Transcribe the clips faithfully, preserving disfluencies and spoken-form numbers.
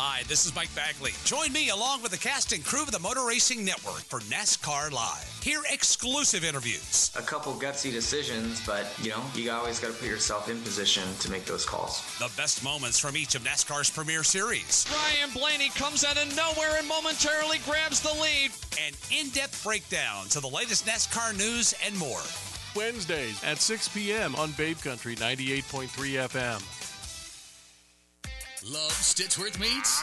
Hi, this is Mike Bagley. Join me along with the cast and crew of the Motor Racing Network for NASCAR Live. Hear exclusive interviews. A couple gutsy decisions, but, you know, you always got to put yourself in position to make those calls. The best moments from each of NASCAR's premier series. Ryan Blaney comes out of nowhere and momentarily grabs the lead. An in-depth breakdown to the latest NASCAR news and more. Wednesdays at six p.m. on Babe Country ninety-eight point three F M. Love Stitchworth Meats?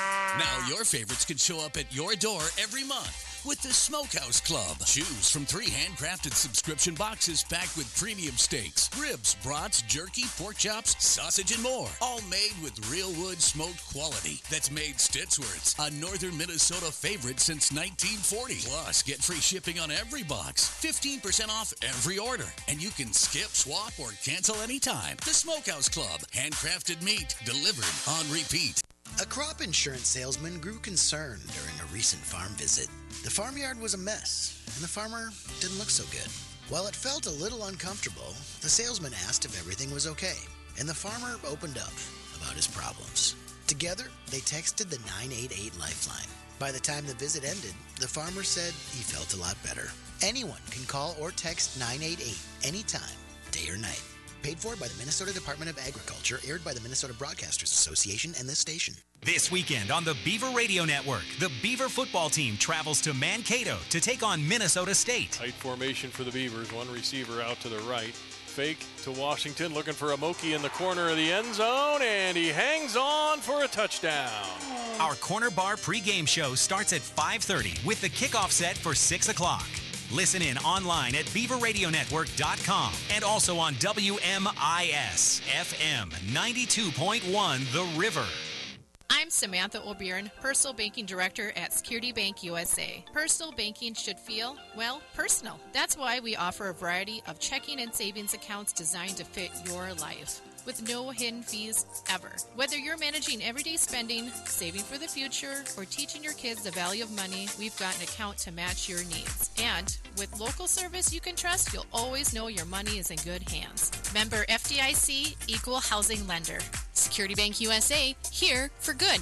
Now your favorites can show up at your door every month with the Smokehouse Club. Choose from three handcrafted subscription boxes packed with premium steaks, ribs, brats, jerky, pork chops, sausage, and more. All made with real wood smoked quality that's made Stitchworth's a northern Minnesota favorite since nineteen forty. Plus, get free shipping on every box, fifteen percent off every order, and you can skip, swap, or cancel anytime. The Smokehouse Club. Handcrafted meat delivered on repeat. A crop insurance salesman grew concerned during a recent farm visit. The farmyard was a mess, and the farmer didn't look so good. While it felt a little uncomfortable, the salesman asked if everything was okay, and the farmer opened up about his problems. Together, they texted the nine eight eight Lifeline. By the time the visit ended, the farmer said he felt a lot better. Anyone can call or text nine eight eight anytime, day or night. Paid for by the Minnesota Department of Agriculture, aired by the Minnesota Broadcasters Association and this station. This weekend on the Beaver Radio Network, the Beaver football team travels to Mankato to take on Minnesota State. Tight formation for the Beavers. One receiver out to the right. Fake to Washington, looking for Amoki in the corner of the end zone, and he hangs on for a touchdown. Our Corner Bar pregame show starts at five thirty with the kickoff set for six o'clock. Listen in online at beaver radio network dot com and also on W M I S F M ninety-two point one The River. I'm Samantha O'Byrne, Personal Banking Director at Security Bank U S A. Personal banking should feel, well, personal. That's why we offer a variety of checking and savings accounts designed to fit your life, with no hidden fees ever. Whether you're managing everyday spending, saving for the future, or teaching your kids the value of money, we've got an account to match your needs. And with local service you can trust, you'll always know your money is in good hands. Member F D I C, Equal Housing Lender. Security Bank U S A, here for good.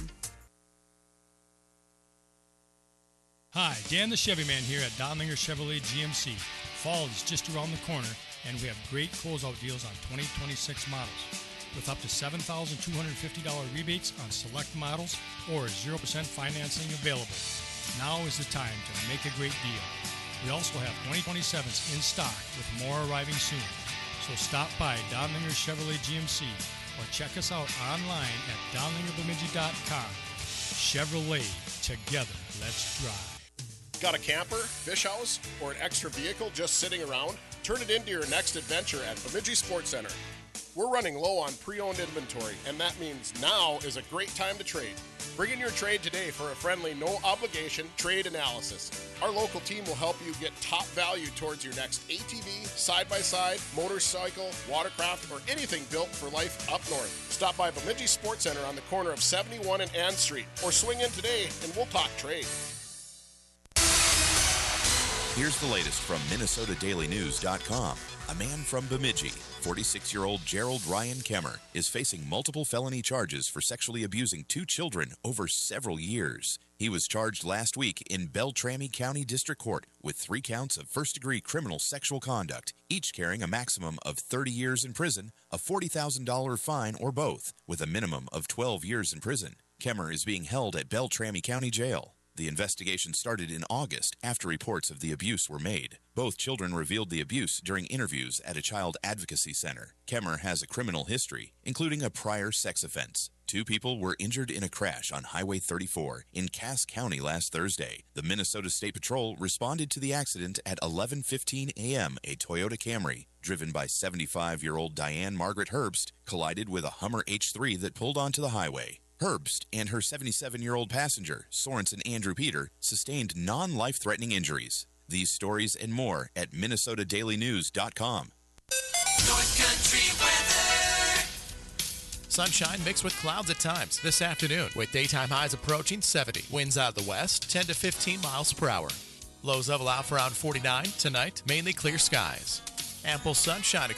Hi, Dan the Chevy Man here at Donlinger Chevrolet G M C. Fall is just around the corner, and we have great closeout deals on twenty twenty-six models, with up to seven thousand two hundred fifty dollars rebates on select models or zero percent financing available. Now is the time to make a great deal. We also have twenty twenty-sevens in stock with more arriving soon. So stop by Donlinger Chevrolet G M C or check us out online at donlinger bemidji dot com. Chevrolet, together, let's drive. Got a camper, fish house, or an extra vehicle just sitting around? Turn it into your next adventure at Bemidji Sports Center. We're running low on pre-owned inventory, and that means now is a great time to trade. Bring in your trade today for a friendly, no-obligation trade analysis. Our local team will help you get top value towards your next A T V, side-by-side, motorcycle, watercraft, or anything built for life up north. Stop by Bemidji Sports Center on the corner of seventy-one and Ann Street, or swing in today and we'll talk trade. Here's the latest from Minnesota Daily News dot com. A man from Bemidji, forty-six-year-old Gerald Ryan Kemmer, is facing multiple felony charges for sexually abusing two children over several years. He was charged last week in Beltrami County District Court with three counts of first-degree criminal sexual conduct, each carrying a maximum of thirty years in prison, a forty thousand dollars fine, or both, with a minimum of twelve years in prison. Kemmer is being held at Beltrami County Jail. The investigation started in August after reports of the abuse were made. Both children revealed the abuse during interviews at a child advocacy center. Kemmer has a criminal history, including a prior sex offense. Two people were injured in a crash on Highway thirty-four in Cass County last Thursday. The Minnesota State Patrol responded to the accident at eleven fifteen a.m. A Toyota Camry, driven by seventy-five-year-old Diane Margaret Herbst, collided with a Hummer H three that pulled onto the highway. Herbst and her seventy-seven-year-old passenger, Sorensen Andrew Peter, sustained non-life-threatening injuries. These stories and more at Minnesota Daily News dot com. North Country weather. Sunshine mixed with clouds at times this afternoon, with daytime highs approaching seventy. Winds out of the west, ten to fifteen miles per hour. Lows level out for around forty-nine. Tonight, mainly clear skies. Ample sunshine